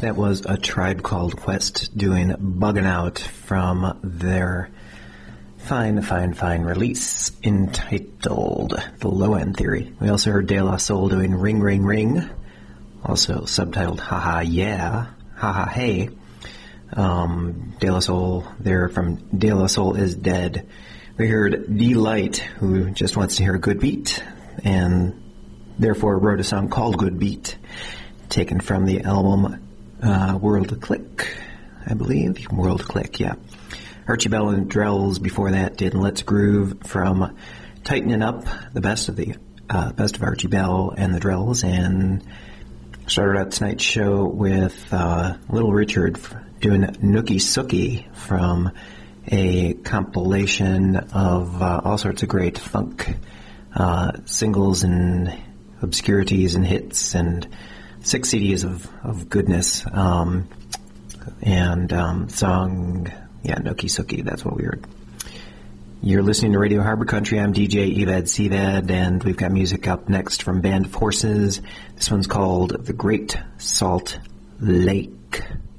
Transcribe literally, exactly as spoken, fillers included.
That was A Tribe Called Quest doing Buggin' Out from their fine, fine, fine release entitled The Low End Theory. We also heard De La Soul doing Ring, Ring, Ring, also subtitled Haha Yeah, Haha Hey. Um, De La Soul, they're from De La Soul Is Dead. We heard D-Light, who just wants to hear a good beat, and therefore wrote a song called Good Beat, taken from the album uh, World Click, I believe. World Click, yeah. Archie Bell and Drells before that did Let's Groove from Tightening Up, the best of the uh, best of Archie Bell and the Drells, and started out tonight's show with uh, Little Richard doing Nookie Sookie from a compilation of uh, all sorts of great funk uh, singles and obscurities and hits and six C Ds of, of goodness. Um, and um, song, yeah, Nookie Sookie, that's what we heard. You're listening to Radio Harbor Country. I'm D J Evad Sevad, and we've got music up next from Band of Horses. This one's called The Great Salt Lake.